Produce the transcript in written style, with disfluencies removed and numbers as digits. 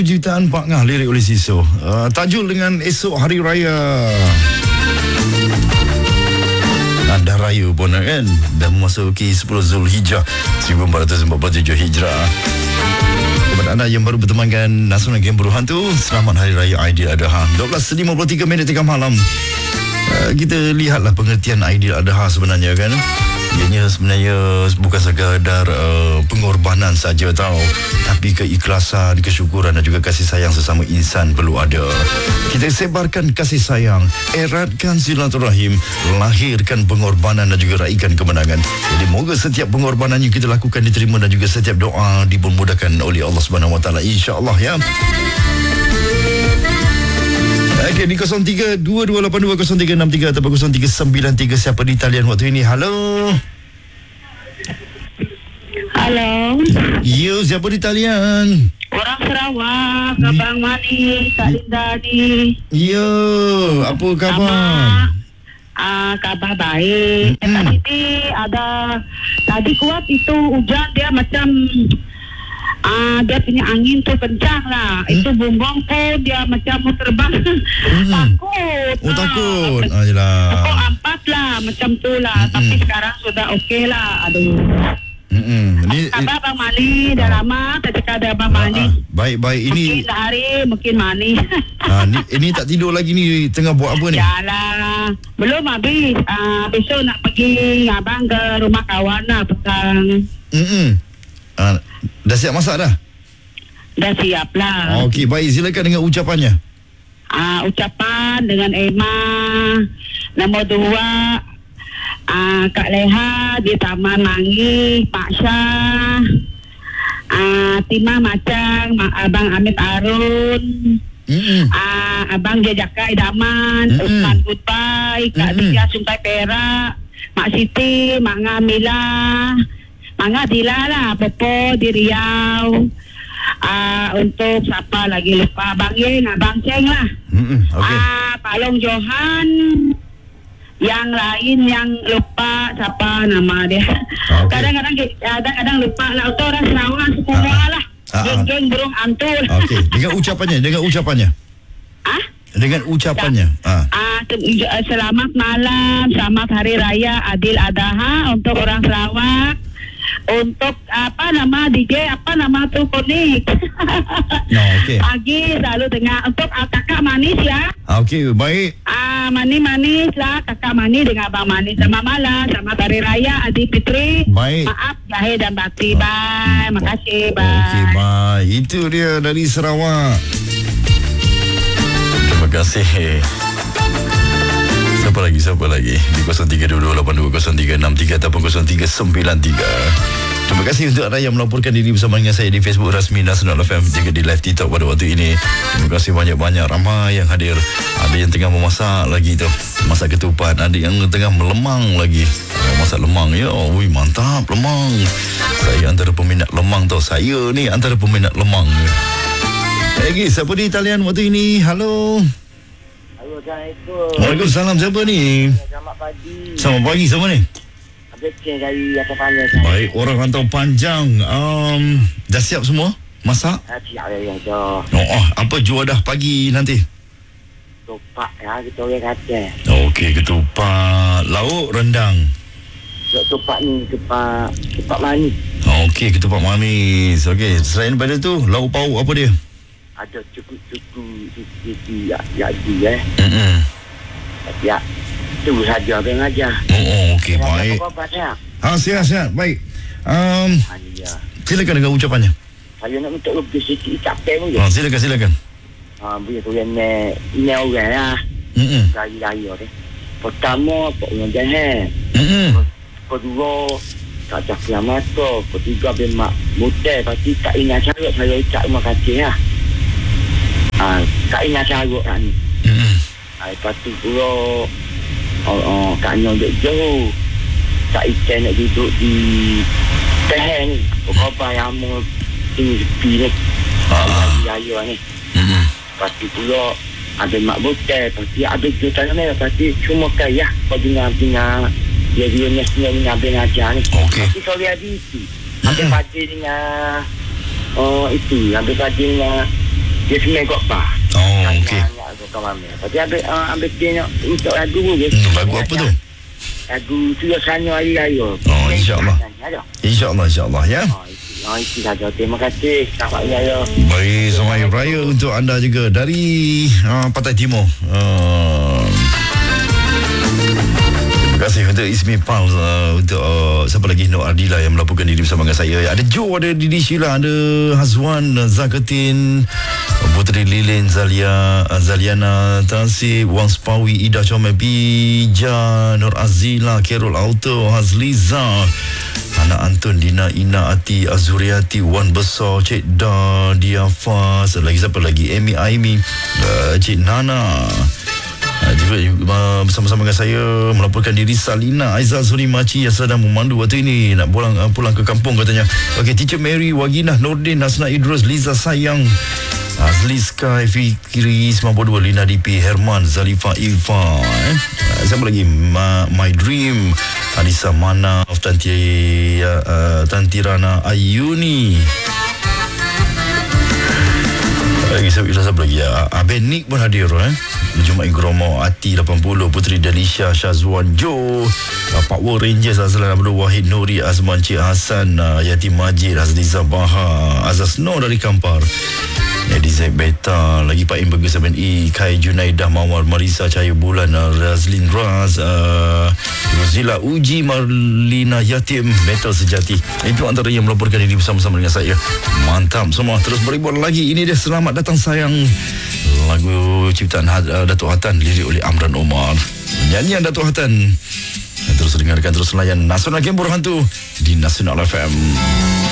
jutaan Pak lirik oleh Siso. Tajuk dengan esok hari raya. Dah raya pun kan. Dah memasuki 10 Zulhijjah 1447 Hijrah. Kepada anda yang baru bertemankan Nasional Game Beruhan tu, selamat Hari Raya Aidiladha. 12.53 tengah malam. Kita lihatlah pengertian Aidiladha sebenarnya kan. Ianya sebenarnya bukan sekadar pengorbanan saja tau, tapi keikhlasan, kesyukuran dan juga kasih sayang sesama insan perlu ada. Kita sebarkan kasih sayang, eratkan silaturahim, lahirkan pengorbanan dan juga raikan kemenangan. Jadi moga setiap pengorbanan yang kita lakukan diterima dan juga setiap doa dipermudahkan oleh Allah Subhanahu Wa Taala, insya-Allah ya. Okey, di 03-2282-0363 atau 0393 siapa di talian waktu ini? Halo. Halo. Yo, siapa di talian? Orang Sarawak, Abang Mani, Kak Linda ni. Yo, apa khabar? Khabar baik. Tadi ada, tadi kuat itu hujan dia macam dia punya angin tu kencang lah. Itu bumbung pun dia macam mau terbang. Takut. Takut. Yelah. Pokok 4 lah macam tu lah. Tapi sekarang sudah okey lah. Aduh. Khabar Abang Mani. Dah lama tak cakap ada Abang Mani. Baik-baik. Ini mungkin sehari, mungkin Mani. ini tak tidur lagi ni. Tengah buat apa ni? Yalah. Belum habis. Besok nak pergi abang ke rumah kawan lah petang. Dah siap masak dah? Dah siap lah. Okey, baik. Silakan dengan ucapannya. Ucapan dengan Emma. Nombor 2, Kak Leha di Taman Mangi, Pak Syah, Timah Macang, Abang Amit Arun, Abang Jejaka Idaman, Usman Goodbye, Kak Tia Sungai Perak, Mak Siti, Mak Ngamila, Mak Dila lah, Popo di Riau. Untuk siapa lagi lupa, Abang Yen, Abang Ceng lah. Okay. Pak Long Johan. Yang lain yang lupa siapa nama dia. Kadang-kadang lupa lah. Untuk orang Sarawak semua lah. Geng-geng burung antul. Okey, dengan ucapannya. Dengan ucapannya. Selamat malam, selamat Hari Raya Aidiladha untuk orang Sarawak. Untuk DJ tu Konik. Okay. Pagi selalu dengar. Untuk kakak Manis ya. Okey, baik. Manis lah kakak Mani dengan Abang Mani. Selamat malam, selamat Hari Raya Aidilfitri. Baik. Maaf zahir dan batin. Bye. Makasih. Bye. Okey, bye. Itu dia dari Sarawak. Terima kasih. Siapa lagi? Di 0322820363 ataupun 0393. Terima kasih untuk anda yang melaporkan diri bersama dengan saya di Facebook rasmi Nasional FM, juga di live TikTok pada waktu ini. Terima kasih banyak-banyak, ramai yang hadir. Ada yang tengah memasak lagi tu, masak ketupat. Ada yang tengah melemang lagi, masak lemang. Ya, mantap lemang. Saya antara peminat lemang tau. Saya ni antara peminat lemang. Lagi siapa di talian waktu ini? Halo. Assalamualaikum. Waalaikumsalam. Siapa ni? Selamat pagi. Selamat pagi. Siapa ni? Abang dari apa panjang. Baik, orang rantau panjang. Dah siap semua? Masak? Siap yang dah. Apa juadah pagi nanti? Ketupat ya, kita orang kata. Okey, ketupat. Lauk, rendang. Ketupat ni, ketupat manis. Okey, ketupat manis. Okey, selain daripada tu, lauk pauk apa dia? Ada cukup-cukup ya. Ya. Itu saja abang aja. Okey, baik. Apa siap? Sihat. Baik. Silakan dengan ucapannya. Saya nak minta lebih sikit capek pun. Silakan. Biar tu yang ni orang lah. Raya ni. Pertama, Pak Ulang Jahat. Kedua, tak cakap mata. Ketiga, Mak Mutai. Pasti tak ingat cara saya ucap terima kasih lah. Tak ingat cara kan ni. Lepas tu pula Kak Nyong duduk jauh. Tak ikan nak duduk di teh ni. Berapa yang mau tinggi sepi ni. Raya ni. Lepas tu pula ada Mak Butai. Pasti ada jutaan ni. Pasti cuma kaya. Kau dengar dia sebenarnya abang ajar ni. Pasti kau lihat itu. Abang padi dengan itu. Abang padi dengan Dia semai kok bah. Oh, okey. Tapi ambil dia untuk lagu je. Lagu apa tu? Lagu Sudah Sanya Hari Raya. Oh, insyaAllah. InsyaAllah ya. Itu saja. Terima kasih. Selamat Hari Raya. Baik, selamat Hari Raya untuk anda juga dari Pantai Timur. Terima kasih untuk Ismi Pal, untuk siapa lagi, Nur Ardila yang melaporkan diri bersama dengan saya. Ada Joe, ada Didi Sheila, ada Hazwan, Zakatin, Putri Lilin, Zaliana Tansib, Wang Spawi, Ida Comel, Pija, Nur Azila, Kerol Auto, Hazliza, Anak Antun, Dina Ina Ati, Azuriati, Wan Besar, Cik Da, Diafas, lagi siapa lagi, Amy Aimi, Cik Nana. Juga bersama-sama dengan saya melaporkan diri Salina Aizal Suri Maci yang sedang memandu waktu ini nak pulang ke kampung katanya. Okey, Teacher Mary, Waginah Nordin, Hasna Idrus, Liza Sayang, Azli Sky, Fikri 92, Lina DP, Herman, Zalifa Ilfa, siapa lagi, My Dream, Anissa Manaf, Tanti Rana Ayuni. Lagi siapa lagi ya? Abang Nick pun hadir Jumaat Gromo, Ati 80, Putri Delisha, Syazwan Jo, Power Rangers, Azlan Abdul Wahid, Nuri Azman, Cik Hassan, Yati Majid, Hazliza Baha, Azaz No dari Kampar, Edi Zaid Beta, lagi Pak Im Bagus 7E, Kai Junaidah, Mawar Marisa, Cahaya Bulan, Razlin Raz, Rozila Uji, Marlina Yatim, Metal Sejati. Itu antara yang melaporkan diri bersama-sama dengan saya. Mantap semua. Terus beribuan lagi. Ini dia Selamat Datang Sayang, lagu ciptaan Datuk Hatan, lirik oleh Amran Omar, nyanyian Datuk Hatan. Terus dengarkan, terus layan Nasional Gembor Hantu di Nasional FM.